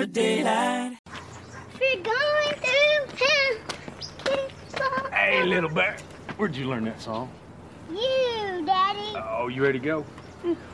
broad daylight. We're going through hell. Hey, little bear. Where'd you learn that song? You, Daddy. Oh, you ready to go?